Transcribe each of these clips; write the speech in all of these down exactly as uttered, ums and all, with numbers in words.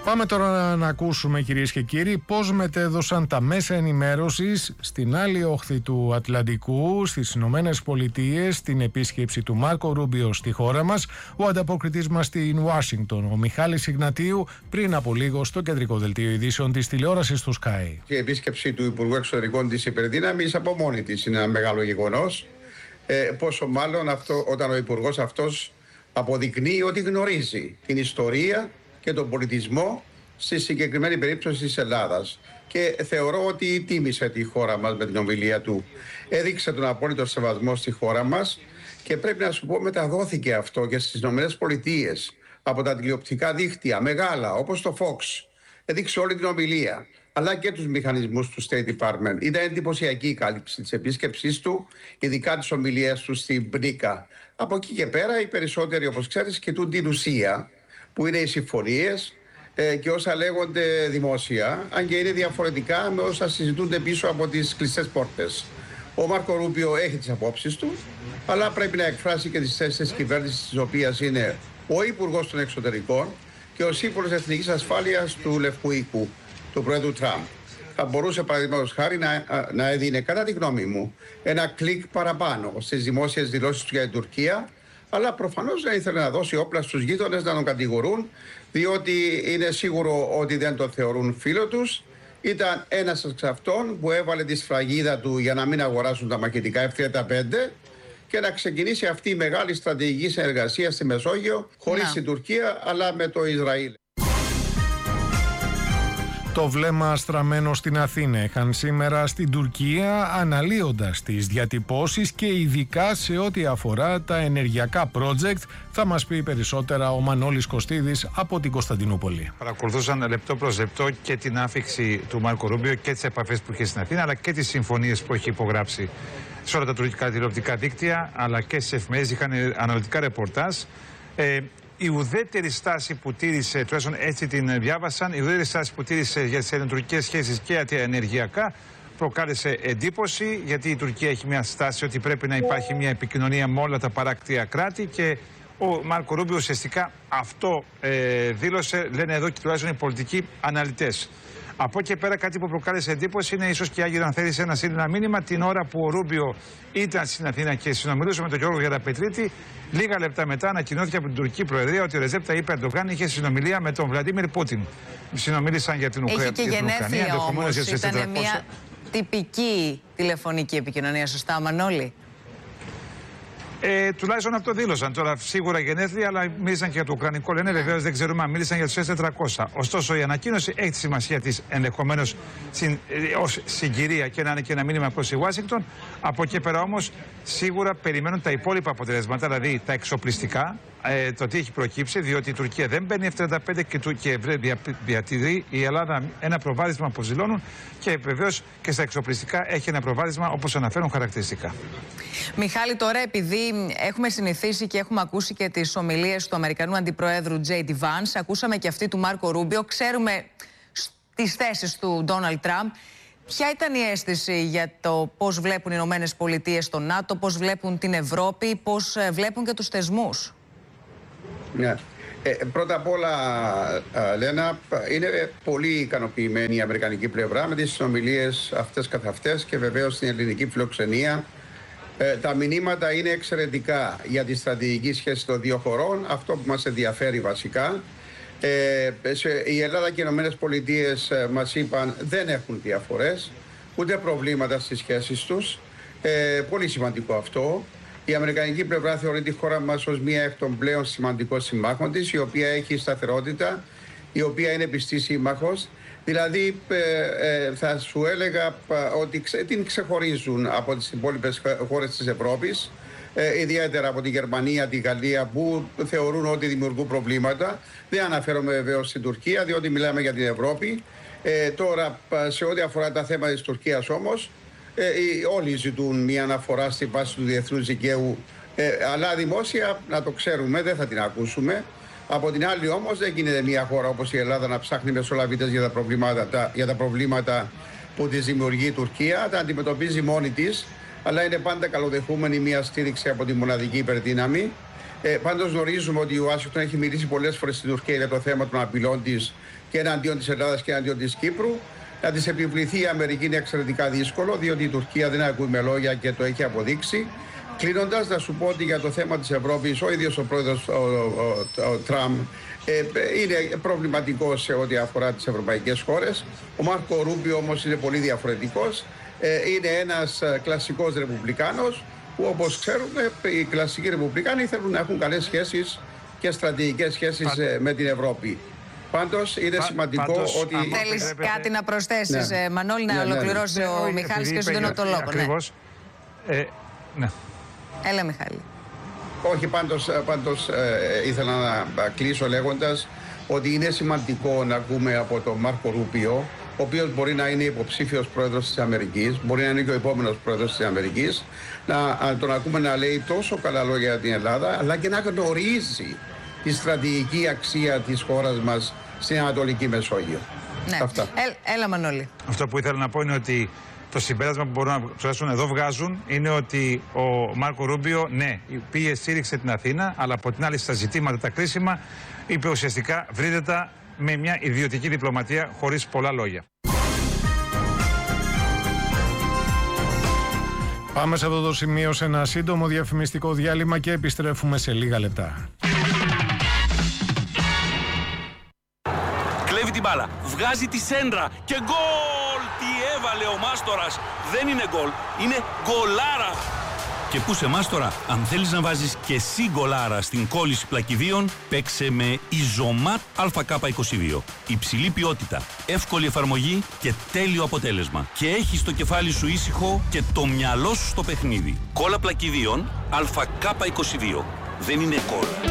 Πάμε τώρα να ακούσουμε, κυρίες και κύριοι, πώς μετέδωσαν τα μέσα ενημέρωσης στην άλλη όχθη του Ατλαντικού, στις Ηνωμένες Πολιτείες, την επίσκεψη του Μάρκο Ρούμπιο στη χώρα μας, ο ανταποκριτής μας στην Ουάσιγκτον, ο Μιχάλης Ιγνατίου, πριν από λίγο στο κεντρικό δελτίο ειδήσεων της τηλεόρασης του Sky. Η επίσκεψη του Υπουργού Εξωτερικών της υπερδύναμης από μόνη της είναι ένα μεγάλο γεγονός. Ε, πόσο μάλλον αυτό, όταν ο Υπουργός αυτός αποδεικνύει ότι γνωρίζει την ιστορία και τον πολιτισμό στη συγκεκριμένη περίπτωση της Ελλάδας. Και θεωρώ ότι τίμησε τη χώρα μας με την ομιλία του. Έδειξε τον απόλυτο σεβασμό στη χώρα μας και πρέπει να σου πω, μεταδόθηκε αυτό και στις Ηνωμένες Πολιτείες από τα τηλεοπτικά δίκτυα μεγάλα όπως το Fox. Έδειξε όλη την ομιλία, αλλά και τους μηχανισμούς του State Department. Ήταν εντυπωσιακή η κάλυψη της επίσκεψής του, ειδικά τις ομιλίες του στην Μπρίκα. Από εκεί και πέρα οι περισσότεροι, όπως ξέρεις, κοιτούν την ουσία, που είναι οι συμφωνίες ε, και όσα λέγονται δημόσια, αν και είναι διαφορετικά με όσα συζητούνται πίσω από τις κλειστές πόρτες. Ο Μάρκο Ρούμπιο έχει τις απόψεις του, αλλά πρέπει να εκφράσει και τις θέσεις της κυβέρνησης, της οποίας είναι ο Υπουργός των Εξωτερικών και ο Σύμβουλος Εθνικής Ασφάλειας του Λευκού Οίκου, του Πρόεδρου Τραμπ. Θα μπορούσε, παραδείγματος χάρη, να, να έδινε, κατά τη γνώμη μου, ένα κλικ παραπάνω στις δημόσιες δηλώσεις του για την Τουρκία, αλλά προφανώς δεν ήθελε να δώσει όπλα στους γείτονες να τον κατηγορούν, διότι είναι σίγουρο ότι δεν τον θεωρούν φίλο τους. Ήταν ένας εξ αυτών που έβαλε τη σφραγίδα του για να μην αγοράσουν τα μαχητικά εφ τριάντα πέντε και να ξεκινήσει αυτή η μεγάλη στρατηγική συνεργασία στη Μεσόγειο, χωρίς yeah. την Τουρκία, αλλά με το Ισραήλ. Το βλέμμα στραμμένο στην Αθήνα είχαν σήμερα στην Τουρκία, αναλύοντας τις διατυπώσεις και ειδικά σε ό,τι αφορά τα ενεργειακά project. Θα μας πει περισσότερα ο Μανώλης Κωστίδης από την Κωνσταντινούπολη. Παρακολουθούσαν λεπτό προς λεπτό και την άφιξη του Μάρκο Ρούμπιο και τις επαφές που είχε στην Αθήνα, αλλά και τις συμφωνίες που έχει υπογράψει σε όλα τα τουρκικά τηλεοπτικά δίκτυα, αλλά και στις εφημερίδες είχαν αναλυτικά ρεπορτάζ. Ε, Η ουδέτερη στάση που τήρησε, τουλάχιστον έτσι την διάβασαν, η ουδέτερη στάση που τήρησε για τις ελληνοτουρκικές σχέσεις και για τα ενεργειακά προκάλεσε εντύπωση, γιατί η Τουρκία έχει μια στάση ότι πρέπει να υπάρχει μια επικοινωνία με όλα τα παράκτια κράτη και ο Μάρκο Ρούμπιο ουσιαστικά αυτό ε, δήλωσε, λένε εδώ και τουλάχιστον οι πολιτικοί αναλυτές. Από εκεί και πέρα, κάτι που προκάλεσε εντύπωση είναι ίσως και η Άγγελο, αν θέλει, ένα σύντομα μήνυμα την ώρα που ο Ρούμπιο ήταν στην Αθήνα και συνομιλούσε με τον Γιώργο Γεραπετρίτη. Λίγα λεπτά μετά ανακοινώθηκε από την τουρκική Προεδρία ότι ο Ρεζέπ Ταΐπ Ερντογάν είχε συνομιλία με τον Βλαντίμιρ Πούτιν. Συνομίλησαν για την Ουκρανία. Έχει και γενέθλια όμως. Ήταν μια τυπική τηλεφωνική επικοινωνία, σωστά, Μανώλη? Ε, τουλάχιστον αυτό δήλωσαν. Τώρα σίγουρα γενέθλια, αλλά μίλησαν και για το Ουκρανικό. Λένε βεβαίως δεν ξέρουμε αν μίλησαν για τους ες τετρακόσια. Ωστόσο η ανακοίνωση έχει τη σημασία της ενδεχομένως συν, ε, ως συγκυρία και να είναι και ένα μήνυμα προς τη Ουάσιγκτον. Από εκεί πέρα όμως σίγουρα περιμένουν τα υπόλοιπα αποτελέσματα, δηλαδή τα εξοπλιστικά, ε, το τι έχει προκύψει, διότι η Τουρκία δεν παίρνει εφ τριάντα πέντε και, του, και δια, διατηρεί η Ελλάδα ένα προβάδισμα που δηλώνουν και βεβαίως και στα εξοπλιστικά έχει ένα προβάδισμα όπως αναφέρουν χαρακτηριστικά. Μιχάλη, τώρα επειδή έχουμε συνηθίσει και έχουμε ακούσει και τις ομιλίες του Αμερικανού Αντιπροέδρου Τζέι Ντι Vance, ακούσαμε και αυτή του Μάρκο Ρούμπιο, ξέρουμε τις θέσεις του Ντόναλντ Τραμπ. Ποια ήταν η αίσθηση για το πώς βλέπουν οι Ηνωμένες Πολιτείες το ΝΑΤΟ, πώς βλέπουν την Ευρώπη, πώς βλέπουν και τους θεσμούς? Ναι. Ε, πρώτα απ' όλα, α, Λένα, είναι πολύ ικανοποιημένη η αμερικανική πλευρά με τις συνομιλίες αυτές καθ' αυτές και βεβαίως στην ελληνική φιλοξενία. Ε, τα μηνύματα είναι εξαιρετικά για τη στρατηγική σχέση των δύο χωρών, αυτό που μας ενδιαφέρει βασικά. Ε, σε, η Ελλάδα και οι Ηνωμένες Πολιτείες ε, μας είπαν δεν έχουν διαφορές, ούτε προβλήματα στις σχέσεις τους. Ε, πολύ σημαντικό αυτό. Η αμερικανική πλευρά θεωρεί τη χώρα μας ως μία εκ των πλέον σημαντικών συμμάχων της, η οποία έχει σταθερότητα, η οποία είναι πιστή σύμμαχος. Δηλαδή ε, ε, θα σου έλεγα ότι ξε, την ξεχωρίζουν από τις υπόλοιπες χώρες της Ευρώπης, ε, ιδιαίτερα από τη Γερμανία, τη Γαλλία, που θεωρούν ότι δημιουργούν προβλήματα. Δεν αναφέρομαι βεβαίως στην Τουρκία, διότι μιλάμε για την Ευρώπη. Ε, τώρα, σε ό,τι αφορά τα θέματα της Τουρκίας όμως, ε, όλοι ζητούν μια αναφορά στη βάση του διεθνούς δικαίου, ε, αλλά δημόσια, να το ξέρουμε, δεν θα την ακούσουμε. Από την άλλη όμως δεν γίνεται μια χώρα όπως η Ελλάδα να ψάχνει μεσολαβητές για τα προβλήματα, τα, για τα προβλήματα που της δημιουργεί η Τουρκία. Τα αντιμετωπίζει μόνη της, αλλά είναι πάντα καλοδεχούμενη μια στήριξη από τη μοναδική υπερδύναμη. Ε, πάντως γνωρίζουμε ότι η Ουάσιγκτον έχει μιλήσει πολλές φορές στην Τουρκία για το θέμα των απειλών της και εναντίον της Ελλάδας και εναντίον της Κύπρου. Να της επιβληθεί η Αμερική είναι εξαιρετικά δύσκολο, διότι η Τουρκία δεν ακούει με λόγια και το έχει αποδείξει. Κλείνοντας, να σου πω ότι για το θέμα της Ευρώπης, ο ίδιος ο πρόεδρος ο, ο, ο, ο Τραμπ ε, είναι προβληματικός σε ό,τι αφορά τις ευρωπαϊκές χώρες. Ο Μάρκο Ρούμπιο όμως είναι πολύ διαφορετικός. Ε, είναι ένας κλασικός ρεπουμπλικάνος που, όπως ξέρουμε, οι κλασικοί ρεπουμπλικάνοι θέλουν να έχουν καλές σχέσεις και στρατηγικές σχέσεις Πα... με την Ευρώπη. Πάντως είναι Πα... σημαντικό Πάντως, ότι... Θέλεις πρέπει... κάτι να προσθέσεις, ναι. Μανώλη, να ναι, ολοκληρώσει ναι, ναι. ο Μιχάλης και σου δίνω το λόγο. Ακριβώς. Ναι. Ε, ναι. Έλα, Μιχάλη. Όχι, πάντως, πάντως ε, ήθελα να κλείσω λέγοντας ότι είναι σημαντικό να ακούμε από τον Μάρκο Ρούμπιο, ο οποίος μπορεί να είναι υποψήφιος πρόεδρος της Αμερικής, μπορεί να είναι και ο επόμενος πρόεδρος της Αμερικής, να τον ακούμε να λέει τόσο καλά λόγια για την Ελλάδα, αλλά και να γνωρίζει τη στρατηγική αξία της χώρας μας στην Ανατολική Μεσόγειο. Ναι. Αυτά. Ε, έλα, Μανώλη. Αυτό που ήθελα να πω είναι ότι το συμπέρασμα που μπορούν να τουλάχιστον εδώ βγάζουν είναι ότι ο Μάρκο Ρούμπιο, ναι, πήγε, στήριξε την Αθήνα, αλλά από την άλλη στα ζητήματα τα κρίσιμα είπε ουσιαστικά βρείτε τα με μια ιδιωτική διπλωματία χωρίς πολλά λόγια. Πάμε σε αυτό το σημείο σε ένα σύντομο διαφημιστικό διάλειμμα και επιστρέφουμε σε λίγα λεπτά. Κλέβει την μπάλα, βγάζει τη σέντρα και γκολ! Τι έβαλε ο Μάστορας! Δεν είναι γκολ, είναι γκολάρα! Και πού σε Μάστορα, αν θέλεις να βάζεις και εσύ γκολάρα στην κόλληση πλακιδίων, παίξε με Ιζωμάτ Α Κ είκοσι δύο. Υψηλή ποιότητα, εύκολη εφαρμογή και τέλειο αποτέλεσμα. Και έχεις το κεφάλι σου ήσυχο και το μυαλό σου στο παιχνίδι. Κόλλα πλακιδίων Α Κ είκοσι δύο. Δεν είναι γκολ.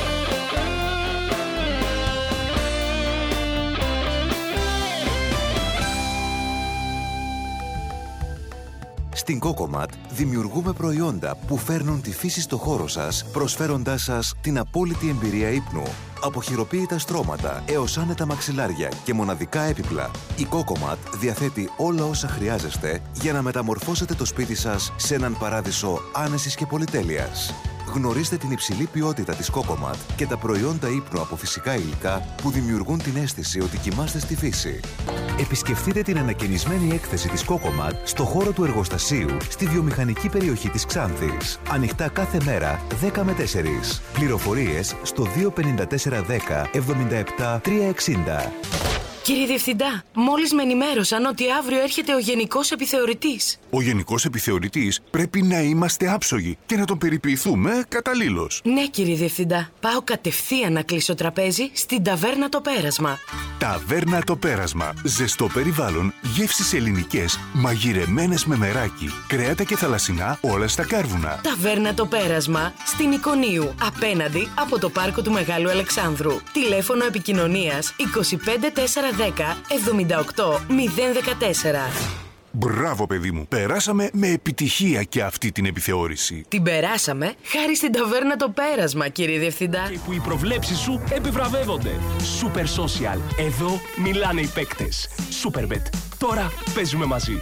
Στην Cocomat δημιουργούμε προϊόντα που φέρνουν τη φύση στο χώρο σας, προσφέροντάς σας την απόλυτη εμπειρία ύπνου. Από χειροποίητα στρώματα έως άνετα μαξιλάρια και μοναδικά έπιπλα, η Cocomat διαθέτει όλα όσα χρειάζεστε για να μεταμορφώσετε το σπίτι σας σε έναν παράδεισο άνεσης και πολυτέλειας. Γνωρίστε την υψηλή ποιότητα της Cocomat και τα προϊόντα ύπνου από φυσικά υλικά που δημιουργούν την αίσθηση ότι κοιμάστε στη φύση. Επισκεφτείτε την ανακαινισμένη έκθεση της Cocomat στο χώρο του εργοστασίου στη βιομηχανική περιοχή της Ξάνθης. Ανοιχτά κάθε μέρα δέκα με τέσσερις. Πληροφορίες στο δύο πέντε τέσσερα δέκα εβδομήντα επτά τριακόσια εξήντα. Κύριε Διευθυντά, μόλις με ενημέρωσαν ότι αύριο έρχεται ο Γενικός Επιθεωρητής. Ο Γενικός Επιθεωρητής πρέπει να είμαστε άψογοι και να τον περιποιηθούμε καταλήλως. Ναι, κύριε Διευθυντά. Πάω κατευθείαν να κλείσω τραπέζι στην Ταβέρνα Το Πέρασμα. Ταβέρνα Το Πέρασμα. Ζεστό περιβάλλον, γεύσεις ελληνικές, μαγειρεμένες με μεράκι, κρέατα και θαλασσινά, όλα στα κάρβουνα. Ταβέρνα Το Πέρασμα, στην Εικονίου, απέναντι από το πάρκο του Μεγάλου Αλεξάνδρου. Τηλέφωνο επικοινωνίας είκοσι πέντε τέσσερα δέκα εβδομήντα οκτώ μηδέν δεκατέσσερα. Μπράβο, παιδί μου. Περάσαμε με επιτυχία και αυτή την επιθεώρηση. Την περάσαμε χάρη στην Ταβέρνα Το Πέρασμα, κύριε Διευθυντά. Και που οι προβλέψεις σου επιβραβεύονται. Super Social. Εδώ μιλάνε οι παίκτες. Superbet. Τώρα παίζουμε μαζί.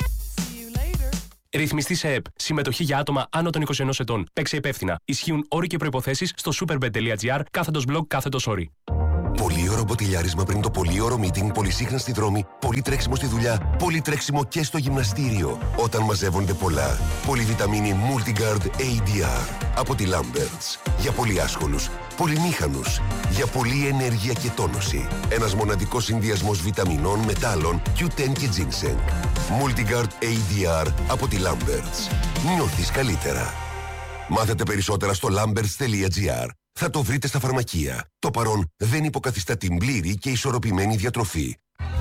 Ρυθμιστή σε ΕΠ. Συμμετοχή για άτομα άνω των είκοσι ενός ετών. Παίξε υπεύθυνα. Ισχύουν όροι και προϋποθέσεις στο superbet.gr κάθετος blog κάθετος όροι. Πολύωρο μποτιλιάρισμα πριν το πολύωρο meeting, πολυσύχνα στη δρόμη, πολύ τρέξιμο στη δουλειά, πολύ τρέξιμο και στο γυμναστήριο. Όταν μαζεύονται πολλά. Πολυβιταμίνη Multigard έι ντι αρ από τη Lamberts. Για πολύ άσχολους, πολυμήχανους, για πολλή ενέργεια και τόνωση. Ένας μοναδικός συνδυασμός βιταμινών, μετάλλων, κιου τεν και ginseng. Multigard έι ντι αρ από τη Lamberts. Νιώθεις καλύτερα. Μάθετε περισσότερα στο lamberts τελεία gr. Θα το βρείτε στα φαρμακεία. Το παρόν δεν υποκαθιστά την πλήρη και ισορροπημένη διατροφή.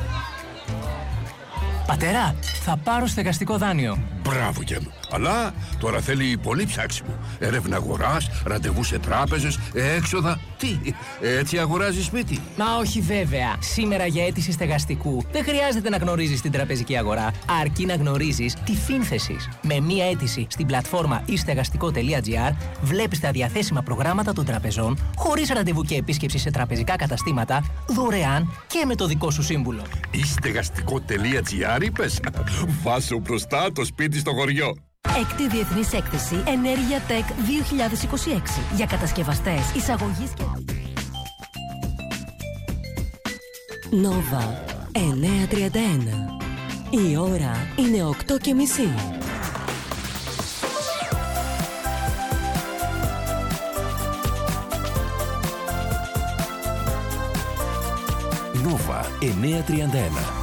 Πατέρα, θα πάρω στεγαστικό δάνειο. Μπράβο, γε μου. Αλλά τώρα θέλει πολύ ψάξιμο. Έρευνα αγοράς, ραντεβού σε τράπεζες, έξοδα. Τι, έτσι αγοράζεις σπίτι? Μα όχι βέβαια. Σήμερα για αίτηση στεγαστικού δεν χρειάζεται να γνωρίζεις την τραπεζική αγορά, αρκεί να γνωρίζεις τη φύνθεσης. Με μία αίτηση στην πλατφόρμα ι στεγαστικό τελεία gr βλέπεις τα διαθέσιμα προγράμματα των τραπεζών, χωρίς ραντεβού και επίσκεψη σε τραπεζικά καταστήματα, δωρεάν και με το δικό σου σύμβουλο. ι στεγαστικό τελεία gr είπες? Βάσου μπροστά το σπίτι στο χωριό. Έκτη Διεθνής Έκθεση Ενέργεια Τεκ δύο χιλιάδες είκοσι έξι για κατασκευαστές εισαγωγής και... Νόβα εννιακόσια τριάντα ένα. Η ώρα είναι οκτώ και μισή. Νόβα εννιακόσια τριάντα ένα.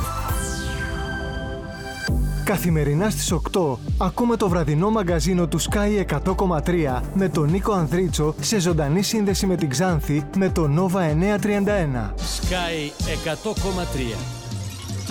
Καθημερινά στις οκτώ ακούμε το βραδινό μαγκαζίνο του Sky εκατό κόμμα τρία με τον Νίκο Ανδρίτσο σε ζωντανή σύνδεση με την Ξάνθη με το Nova εννιακόσια τριάντα ένα. Sky εκατό κόμμα τρία.